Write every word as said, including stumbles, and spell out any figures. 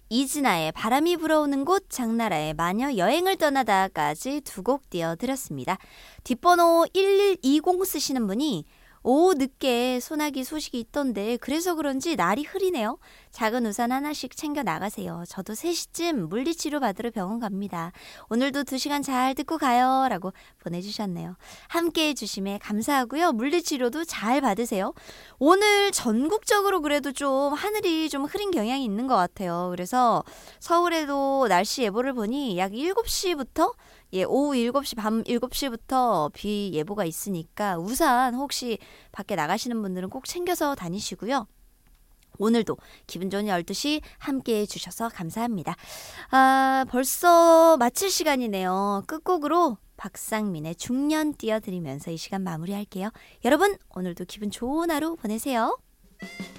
이진아의 바람이 불어오는 곳, 장나라의 마녀 여행을 떠나다까지 두 곡 띄워드렸습니다. 뒷번호 일일이공 쓰시는 분이 오후 늦게 소나기 소식이 있던데 그래서 그런지 날이 흐리네요. 작은 우산 하나씩 챙겨 나가세요. 저도 세 시쯤 물리치료 받으러 병원 갑니다. 오늘도 두 시간 잘 듣고 가요 라고 보내주셨네요. 함께해 주심에 감사하고요. 물리치료도 잘 받으세요. 오늘 전국적으로 그래도 좀 하늘이 좀 흐린 경향이 있는 것 같아요. 그래서 서울에도 날씨 예보를 보니 약 일곱 시부터 예, 오후 일곱 시, 밤 일곱 시부터 비 예보가 있으니까 우산 혹시 밖에 나가시는 분들은 꼭 챙겨서 다니시고요. 오늘도 기분 좋은 열두 시 함께해 주셔서 감사합니다. 아, 벌써 마칠 시간이네요. 끝곡으로 박상민의 중년 띄워드리면서 이 시간 마무리할게요. 여러분, 오늘도 기분 좋은 하루 보내세요.